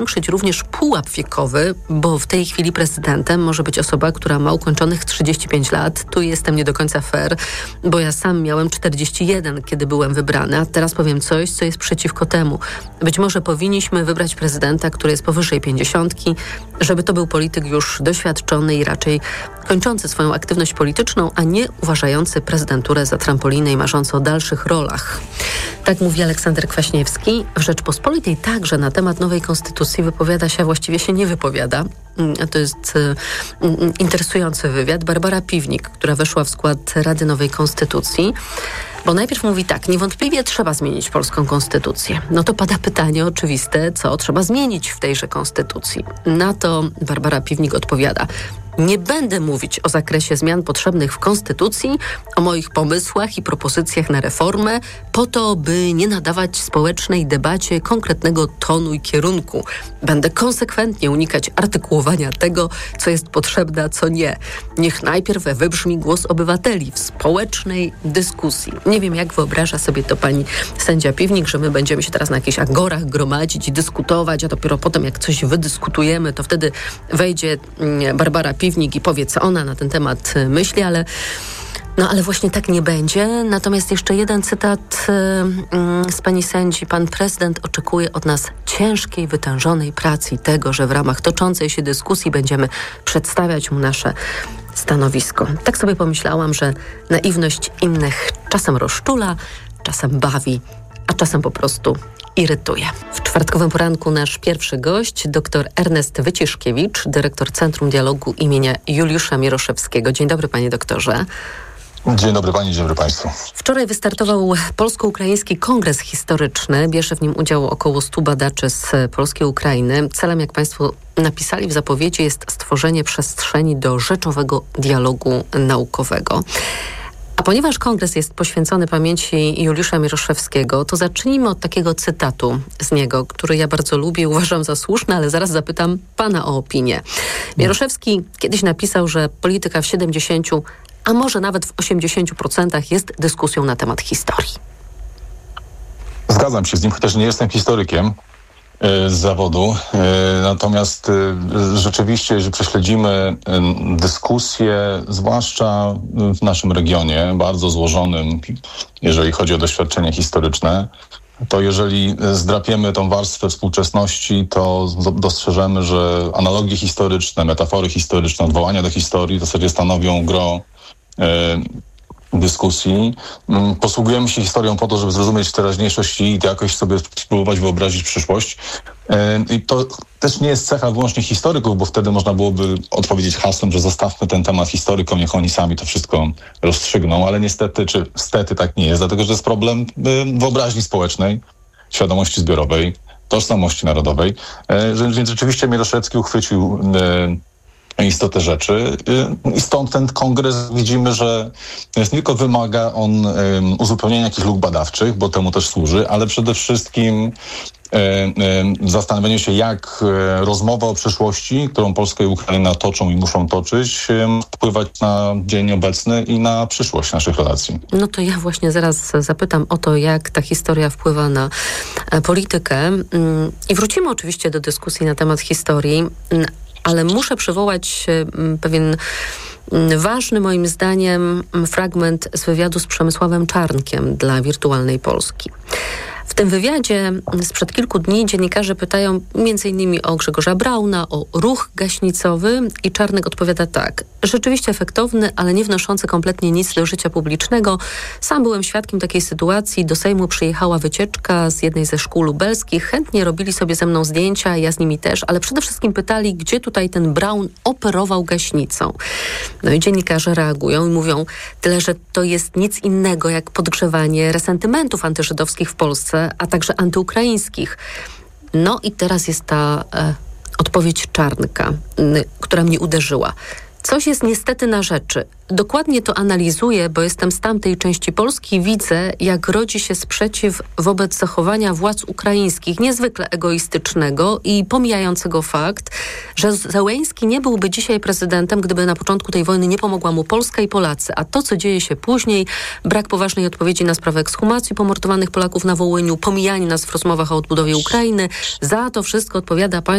zwiększyć również pułap wiekowy, bo w tej chwili prezydentem może być osoba, która ma ukończonych 35 lat. Tu jestem nie do końca fair, bo ja sam miałem 41, kiedy byłem wybrany, a teraz powiem coś, co jest przeciwko temu. Być może powinniśmy wybrać prezydenta, który jest powyżej 50, żeby to był polityk już doświadczony i raczej kończący swoją aktywność polityczną, a nie uważający prezydenturę za trampolinę i marzący o dalszych rolach. Tak mówi Aleksander Kwaśniewski. W Rzeczpospolitej także na temat nowej konstytucji wypowiada się, a właściwie się nie wypowiada. To jest interesujący wywiad. Barbara Piwnik, która weszła w skład Rady Nowej Konstytucji, bo najpierw mówi tak, niewątpliwie trzeba zmienić polską konstytucję. No to pada pytanie oczywiste, co trzeba zmienić w tejże konstytucji. Na to Barbara Piwnik odpowiada: nie będę mówić o zakresie zmian potrzebnych w konstytucji, o moich pomysłach i propozycjach na reformę, po to, by nie nadawać społecznej debacie konkretnego tonu i kierunku. Będę konsekwentnie unikać artykułowania tego, co jest potrzebne, a co nie. Niech najpierw wybrzmi głos obywateli w społecznej dyskusji. Nie wiem, jak wyobraża sobie to pani sędzia Piwnik, że my będziemy się teraz na jakichś agorach gromadzić i dyskutować, a dopiero potem, jak coś wydyskutujemy, to wtedy wejdzie Barbara Piwnik i powie, co ona na ten temat myśli, ale właśnie tak nie będzie. Natomiast jeszcze jeden cytat z pani sędzi. Pan prezydent oczekuje od nas ciężkiej, wytężonej pracy i tego, że w ramach toczącej się dyskusji będziemy przedstawiać mu nasze stanowisko. Tak sobie pomyślałam, że naiwność innych czasem rozczula, czasem bawi, a czasem po prostu irytuje. W czwartkowym poranku nasz pierwszy gość, dr Ernest Wyciszkiewicz, dyrektor Centrum Dialogu imienia Juliusza Mieroszewskiego. Dzień dobry, panie doktorze. Dzień dobry pani, dzień dobry państwu. Wczoraj wystartował Polsko-Ukraiński Kongres Historyczny. Bierze w nim udział około 100 badaczy z Polski i Ukrainy. Celem, jak państwo napisali w zapowiedzi, jest stworzenie przestrzeni do rzeczowego dialogu naukowego. A ponieważ kongres jest poświęcony pamięci Juliusza Mieroszewskiego, to zacznijmy od takiego cytatu z niego, który ja bardzo lubię i uważam za słuszny, ale zaraz zapytam pana o opinię. Mieroszewski kiedyś napisał, że polityka w 70, a może nawet w 80% jest dyskusją na temat historii. Zgadzam się z nim, chociaż nie jestem historykiem z zawodu. Natomiast rzeczywiście, jeżeli prześledzimy dyskusję, zwłaszcza w naszym regionie, bardzo złożonym, jeżeli chodzi o doświadczenia historyczne, to jeżeli zdrapiemy tą warstwę współczesności, to dostrzeżemy, że analogie historyczne, metafory historyczne, odwołania do historii w zasadzie stanowią gro dyskusji. Posługujemy się historią po to, żeby zrozumieć teraźniejszość i jakoś sobie spróbować wyobrazić przyszłość. I to też nie jest cecha wyłącznie historyków, bo wtedy można byłoby odpowiedzieć hasłem, że zostawmy ten temat historykom, niech oni sami to wszystko rozstrzygną, ale niestety, czy stety tak nie jest, dlatego że jest problem wyobraźni społecznej, świadomości zbiorowej, tożsamości narodowej. Więc rzeczywiście Mieroszewski uchwycił istotę rzeczy i stąd ten kongres widzimy, że nie tylko wymaga on uzupełnienia jakichś luk badawczych, bo temu też służy, ale przede wszystkim zastanowienie się, jak rozmowa o przyszłości, którą Polska i Ukraina toczą i muszą toczyć, wpływać na dzień obecny i na przyszłość naszych relacji. No to ja właśnie zaraz zapytam o to, jak ta historia wpływa na politykę. I wrócimy oczywiście do dyskusji na temat historii, ale muszę przywołać pewien ważny, moim zdaniem, fragment z wywiadu z Przemysławem Czarnkiem dla Wirtualnej Polski. W tym wywiadzie sprzed kilku dni dziennikarze pytają m.in. o Grzegorza Brauna, o ruch gaśnicowy i Czarnek odpowiada tak. Rzeczywiście efektowny, ale nie wnoszący kompletnie nic do życia publicznego. Sam byłem świadkiem takiej sytuacji. Do Sejmu przyjechała wycieczka z jednej ze szkół lubelskich. Chętnie robili sobie ze mną zdjęcia, ja z nimi też, ale przede wszystkim pytali, gdzie tutaj ten Braun operował gaśnicą. No i dziennikarze reagują i mówią, tyle, że to jest nic innego jak podgrzewanie resentymentów antyżydowskich w Polsce, a także antyukraińskich. No i teraz jest ta odpowiedź Czarnka, która mnie uderzyła. Coś jest niestety na rzeczy. Dokładnie to analizuję, bo jestem z tamtej części Polski i widzę, jak rodzi się sprzeciw wobec zachowania władz ukraińskich, niezwykle egoistycznego i pomijającego fakt, że Zełenski nie byłby dzisiaj prezydentem, gdyby na początku tej wojny nie pomogła mu Polska i Polacy. A to, co dzieje się później, brak poważnej odpowiedzi na sprawę ekshumacji pomordowanych Polaków na Wołyniu, pomijanie nas w rozmowach o odbudowie Ukrainy, za to wszystko odpowiada